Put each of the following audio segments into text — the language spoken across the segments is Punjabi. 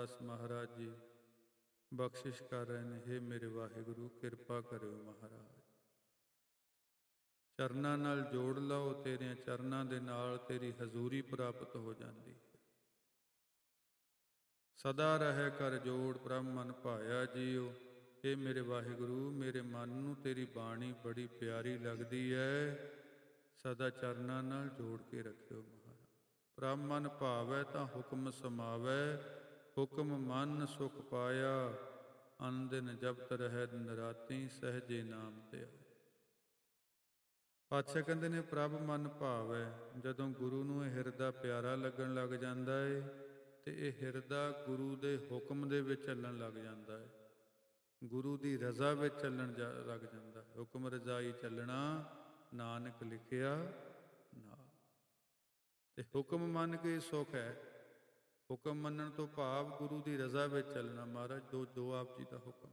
ਰਾਮਦਾਸ ਮਹਾਰਾਜ ਜੀ ਬਖਸ਼ਿਸ਼ ਕਰ ਰਹੇ ਨੇ, ਹੇ ਮੇਰੇ ਵਾਹਿਗੁਰੂ ਕਿਰਪਾ ਕਰਿਓ ਮਹਾਰਾਜ। ਚਰਨਾਂ ਨਾਲ ਜੋੜ ਲਓ, ਤੇਰਿਆਂ ਚਰਨਾਂ ਦੇ ਨਾਲ ਤੇਰੀ ਹਜ਼ੂਰੀ ਪ੍ਰਾਪਤ ਹੋ ਜਾਂਦੀ ਹੈ। ਸਦਾ ਰਹਿ ਕਰ ਜੋੜ ਪ੍ਰਭ ਮਨ ਭਾਇਆ ਜੀਓ। ਹੇ ਮੇਰੇ ਵਾਹਿਗੁਰੂ, ਮੇਰੇ ਮਨ ਨੂੰ ਤੇਰੀ ਬਾਣੀ ਬੜੀ ਪਿਆਰੀ ਲੱਗਦੀ ਹੈ, ਸਦਾ ਚਰਨਾਂ ਨਾਲ ਜੋੜ ਕੇ ਰੱਖਿਓ ਮਹਾਰਾਜ। ਪ੍ਰਭ ਮਨ ਭਾਵੈ ਤਾਂ ਹੁਕਮ ਸਮਾਵੈ, ਹੁਕਮ ਮਨ ਸੁਖ ਪਾਇਆ। ਅਨ ਦਿਨ ਜਪਤ ਰਹਿ ਦਿਨ ਰਾਤੀ, ਸਹਿਜੇ ਨਾਮ ਤੇ ਆਏ। ਪਾਤਸ਼ਾਹ ਕਹਿੰਦੇ ਨੇ ਪ੍ਰਭ ਮਨ ਭਾਵੈ, ਜਦੋਂ ਗੁਰੂ ਨੂੰ ਇਹ ਹਿਰਦਾ ਪਿਆਰਾ ਲੱਗਣ ਲੱਗ ਜਾਂਦਾ ਏ ਤੇ ਇਹ ਹਿਰਦਾ ਗੁਰੂ ਦੇ ਹੁਕਮ ਦੇ ਵਿੱਚ ਚੱਲਣ ਲੱਗ ਜਾਂਦਾ ਹੈ, ਗੁਰੂ ਦੀ ਰਜ਼ਾ ਵਿੱਚ ਚੱਲਣ ਲੱਗ ਜਾਂਦਾ ਹੈ। ਹੁਕਮ ਰਜ਼ਾਈ ਚੱਲਣਾ ਨਾਨਕ ਲਿਖਿਆ ਨਾ। ਤੇ ਹੁਕਮ ਮੰਨ ਕੇ ਸੁੱਖ ਹੈ। ਹੁਕਮ ਮੰਨਣ ਤੋਂ ਭਾਵ ਗੁਰੂ ਦੀ ਰਜ਼ਾ ਵਿੱਚ ਚੱਲਣਾ। ਮਹਾਰਾਜ ਦੋ ਆਪ ਜੀ ਦਾ ਹੁਕਮ।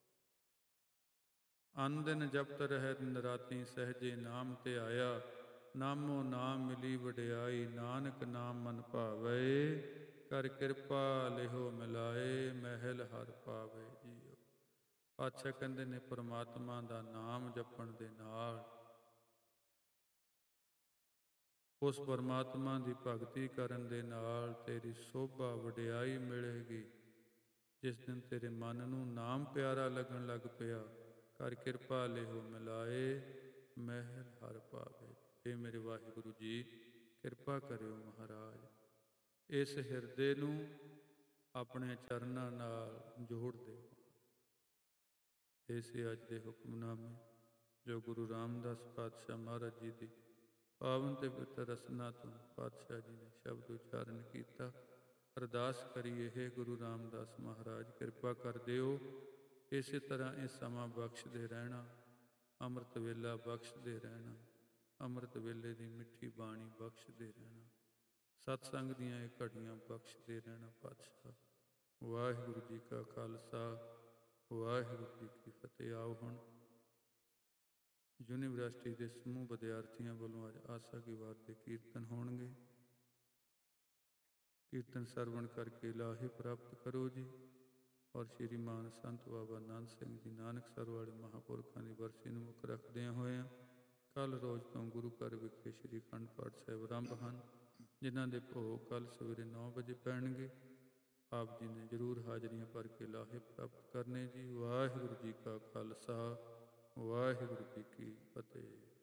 ਅਨ ਦਿਨ ਜਪਤ ਰਹਿ ਦਿਨ ਰਾਤੀ, ਸਹਿਜੇ ਨਾਮ ਤੇ ਆਇਆ। ਨਾਮੋ ਨਾਮ ਮਿਲੀ ਵਡਿਆਈ, ਨਾਨਕ ਨਾਮ ਮਨ ਭਾਵੈ। ਕਰ ਕਿਰਪਾ ਲਿਹੋ ਮਿਲਾਏ, ਮਹਿਲ ਹਰ ਪਾਵੇ ਜੀਓ। ਪਾਤਸ਼ਾਹ ਕਹਿੰਦੇ ਨੇ ਪਰਮਾਤਮਾ ਦਾ ਨਾਮ ਜਪਣ ਦੇ ਨਾਲ, ਉਸ ਪਰਮਾਤਮਾ ਦੀ ਭਗਤੀ ਕਰਨ ਦੇ ਨਾਲ ਤੇਰੀ ਸੋਭਾ ਵਡਿਆਈ ਮਿਲੇਗੀ। ਜਿਸ ਦਿਨ ਤੇਰੇ ਮਨ ਨੂੰ ਨਾਮ ਪਿਆਰਾ ਲੱਗਣ ਲੱਗ ਪਿਆ, ਕਰ ਕਿਰਪਾ ਲਿਹੋ ਮਿਲਾਏ, ਮਹਿਲ ਹਰ ਪਾਵੇ। ਇਹ ਮੇਰੇ ਵਾਹਿਗੁਰੂ ਜੀ ਕਿਰਪਾ ਕਰਿਓ ਮਹਾਰਾਜ, ਇਸ ਹਿਰਦੇ ਨੂੰ ਆਪਣੇ ਚਰਨਾਂ ਨਾਲ ਜੋੜ ਦਿਓ। ਇਸੇ ਅੱਜ ਦੇ ਹੁਕਮਨਾਮੇ ਜੋ ਗੁਰੂ ਰਾਮਦਾਸ ਪਾਤਸ਼ਾਹ ਮਹਾਰਾਜ ਜੀ ਦੀ ਪਾਵਨ ਤੇ ਪਵਿੱਤਰ ਰਸਨਾ ਤੋਂ ਪਾਤਸ਼ਾਹ ਜੀ ਨੇ ਸ਼ਬਦ ਉਚਾਰਨ ਕੀਤਾ। ਅਰਦਾਸ ਕਰੀਏ, ਹੇ ਗੁਰੂ ਰਾਮਦਾਸ ਮਹਾਰਾਜ ਕਿਰਪਾ ਕਰ ਦਿਓ, ਇਸੇ ਤਰ੍ਹਾਂ ਇਹ ਸਮਾਂ ਬਖਸ਼ਦੇ ਰਹਿਣਾ, ਅੰਮ੍ਰਿਤ ਵੇਲਾ ਬਖਸ਼ਦੇ ਰਹਿਣਾ, ਅੰਮ੍ਰਿਤ ਵੇਲੇ ਦੀ ਮਿੱਠੀ ਬਾਣੀ ਬਖਸ਼ਦੇ ਰਹਿਣਾ, ਸਤਸੰਗ ਦੀਆਂ ਇਹ ਘੜੀਆਂ ਬਖਸ਼ਦੇ ਰਹਿਣਾ ਪਾਤਸ਼ਾਹ। ਵਾਹਿਗੁਰੂ ਜੀ ਕਾ ਖਾਲਸਾ, ਵਾਹਿਗੁਰੂ ਜੀ ਕੀ ਫਤਿਹ। ਆਓ ਹੁਣ ਯੂਨੀਵਰਸਿਟੀ ਦੇ ਸਮੂਹ ਵਿਦਿਆਰਥੀਆਂ ਵੱਲੋਂ ਅੱਜ ਆਸਾ ਕੀ ਵਾਰ ਦੇ ਕੀਰਤਨ ਹੋਣਗੇ। ਕੀਰਤਨ ਸਰਵਣ ਕਰਕੇ ਲਾਹੇ ਪ੍ਰਾਪਤ ਕਰੋ ਜੀ। ਔਰ ਸ਼੍ਰੀਮਾਨ ਸੰਤ ਬਾਬਾ ਨੰਦ ਸਿੰਘ ਜੀ ਨਾਨਕਸਰ ਵਾਲੇ ਮਹਾਂਪੁਰਖਾਂ ਦੀ ਬਰਸੀ ਨੂੰ ਮੁੱਖ ਰੱਖਦਿਆਂ ਹੋਇਆਂ ਕੱਲ੍ਹ ਰੋਜ਼ ਤੋਂ ਗੁਰੂ ਘਰ ਵਿਖੇ ਸ਼੍ਰੀ ਅਖੰਡ ਪਾਠ ਸਾਹਿਬ ਆਰੰਭ ਹਨ, ਜਿਨ੍ਹਾਂ ਦੇ ਭੋਗ ਕੱਲ੍ਹ ਸਵੇਰੇ 9 ਵਜੇ ਪੈਣਗੇ। ਆਪ ਜੀ ਨੇ ਜ਼ਰੂਰ ਹਾਜ਼ਰੀਆਂ ਭਰ ਕੇ ਲਾਹੇ ਪ੍ਰਾਪਤ ਕਰਨੇ ਜੀ। ਵਾਹਿਗੁਰੂ ਜੀ ਕਾ ਖਾਲਸਾ, ਵਾਹਿਗੁਰੂ ਜੀ ਕੀ ਫਤਿਹ।